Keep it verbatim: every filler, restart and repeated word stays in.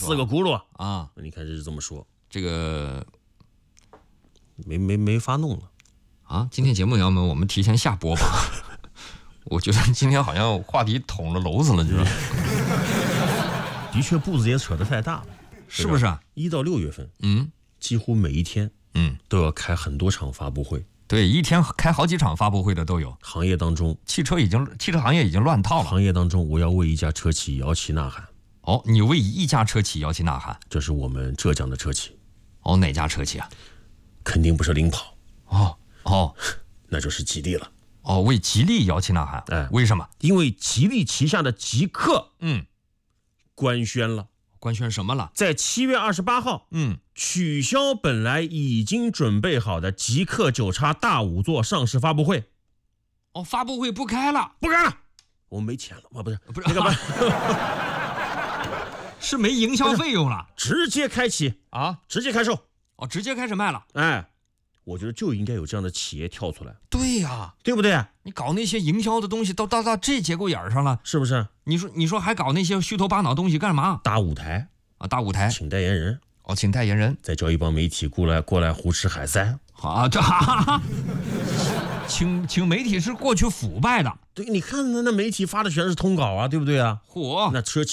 四个轱辘啊。 你看这是这么说， 这个没没没法弄了啊。今天节目要么我们提前下播吧。我觉得今天好像话题捅了娄子了，就是。 的确步子也扯得太大了， 是不是啊？ 一到六月份， 嗯， 几乎每一天， 嗯， 都要开很多场发布会。 对，一天开好几场发布会的都有。 行业当中， 汽车已经汽车行业已经乱套了。 行业当中，我要为一家车企摇旗呐喊。 哦，你为一家车企摇旗呐喊？ 这是我们浙江的车企。 哦，哪家车企啊？ 肯定不是领跑。 哦哦， 那就是吉利了。 哦，为吉利摇旗呐喊。 哎， 为什么？ 因为吉利旗下的极氪， 嗯， 官宣了。 官宣什么了？ 在七月二十八号， 嗯， 取消本来已经准备好的极氪九叉大五座上市发布会。 哦，发布会不开了， 不开了，我们没钱了，不是不是那个吧？ 是没营销费用了， 直接开启啊， 直接开售。 哦，直接开始卖了。 哎，我觉得就应该有这样的企业跳出来。 对呀、啊， 对不对？ 你搞那些营销的东西都到到这节骨眼上了， 是不是？ 你说你说还搞那些虚头巴脑东西干嘛？ 大舞台啊，大舞台， 请代言人。 哦，请代言人， 再叫一帮媒体过来过来胡吃海塞。 啊，这请请媒体是过去腐败的。 对，你看那那媒体发的全是通稿啊，对不对啊？ 嚯， 那车企